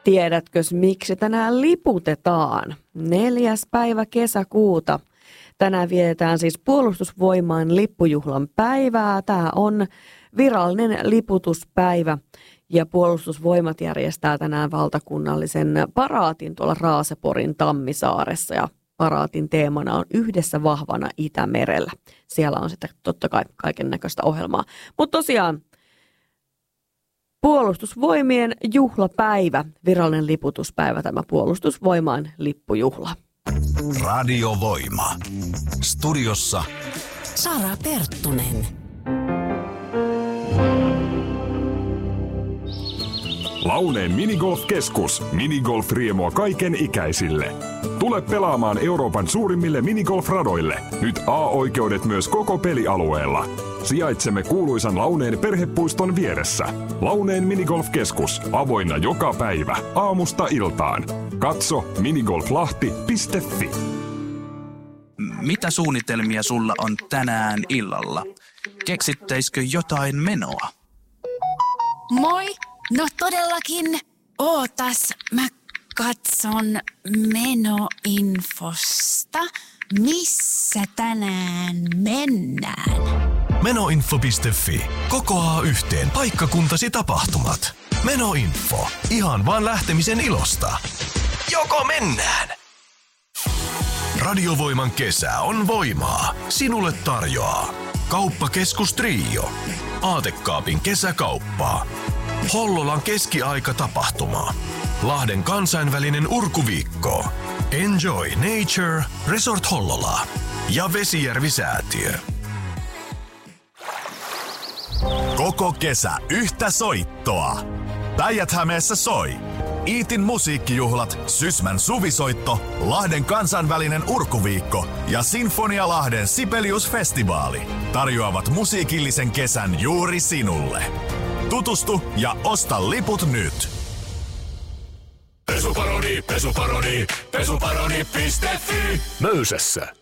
Tiedätkö, miksi tänään liputetaan? 4. päivä kesäkuuta. Tänään vietetään siis Puolustusvoimain lippujuhlan päivää. Tämä on virallinen liputuspäivä ja Puolustusvoimat järjestää tänään valtakunnallisen paraatin tuolla Raaseporin Tammisaaressa ja paraatin teemana on yhdessä vahvana Itämerellä. Siellä on sitten totta kai kaiken näköistä ohjelmaa. Mutta tosiaan Puolustusvoimien juhlapäivä, virallinen liputuspäivä, tämä Puolustusvoimain lippujuhla. Radiovoima. Studiossa Sara Perttunen. Launeen minigolf-keskus. Minigolf-riemua kaiken ikäisille. Tule pelaamaan Euroopan suurimmille minigolf-radoille. Nyt A-oikeudet myös koko pelialueella. Sijaitsemme kuuluisan Launeen perhepuiston vieressä. Launeen minigolf-keskus. Avoinna joka päivä. Aamusta iltaan. Katso minigolflahti.fi. Mitä suunnitelmia sulla on tänään illalla? Keksittäisikö jotain menoa? Moi! No todellakin. Ootas, mä katson menoinfosta. Missä tänään mennään? Menoinfo.fi kokoaa yhteen paikkakuntasi tapahtumat. Menoinfo. Ihan vaan lähtemisen ilosta. Joko mennään? Radiovoiman kesä on voimaa. Sinulle tarjoaa Kauppakeskus Trio, Aatekaapin kesäkauppaa, Hollolan keskiaikatapahtuma, Lahden kansainvälinen urkuviikko, Enjoy Nature Resort Hollola ja Vesijärvi-säätiö. Koko kesä yhtä soittoa. Päijät-Hämeessä soi Iitin musiikkijuhlat, Sysmän suvisoitto, Lahden kansainvälinen urkuviikko ja Sinfonia Lahden Sibelius-festivaali tarjoavat musiikillisen kesän juuri sinulle. Tutustu ja osta liput nyt. Pesuparoni, pesuparoni, pesuparoni.fi. Möysässä.